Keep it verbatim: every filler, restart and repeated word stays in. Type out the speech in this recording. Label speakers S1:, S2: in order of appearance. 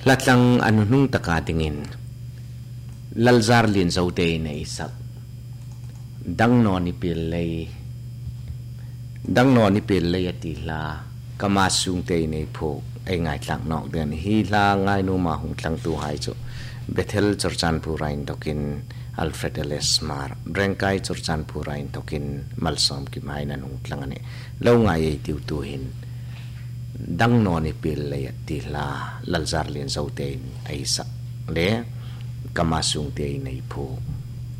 S1: latlang anu nung taka tingin lalzar lin zote na isak dang no ni pilay dang no ni pilay atila kamasung te nei pho ai ngai tlang nok den hi la ngai nu ma hung tlang tu hai chu Bethel Churchan Purain tokin Alfred Elesmar Brengkai Churchan Purain tokin Malsom ki mai na nung tlang ani lo ngai ei tiu tu hin dang no ni pilay atila lalzar lin zote ai sak le kamasung te nei pho